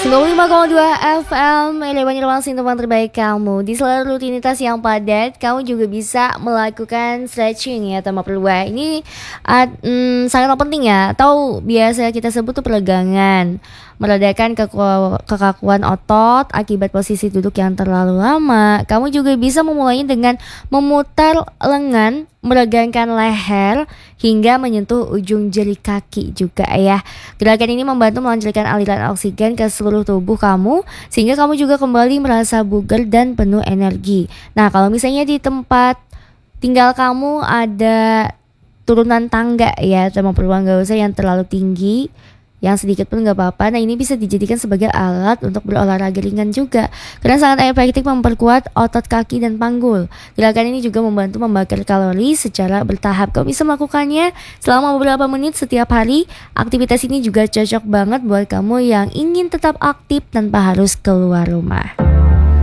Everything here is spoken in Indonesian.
95,2 FM, Elemen Ruang teman terbaik kamu. Di sela rutinitas yang padat, kamu juga bisa melakukan stretching ya, tanpa peluang. Ini sangat penting ya. Atau biasa kita sebut tuh peregangan, meredakan kekakuan otot akibat posisi duduk yang terlalu lama. Kamu juga bisa memulainya dengan memutar lengan, meregangkan leher hingga menyentuh ujung jari kaki juga ya. Gerakan ini membantu melancarkan aliran oksigen ke seluruh tubuh kamu sehingga kamu juga kembali merasa bugar dan penuh energi. Nah, kalau misalnya di tempat tinggal kamu ada turunan tangga ya, sama peluang gak usah yang terlalu tinggi, yang sedikit pun gak apa-apa. Nah, ini bisa dijadikan sebagai alat untuk berolahraga ringan juga, karena sangat efektif memperkuat otot kaki dan panggul. Gerakan ini juga membantu membakar kalori secara bertahap. Kau bisa melakukannya selama beberapa menit setiap hari. Aktivitas ini juga cocok banget buat kamu yang ingin tetap aktif tanpa harus keluar rumah.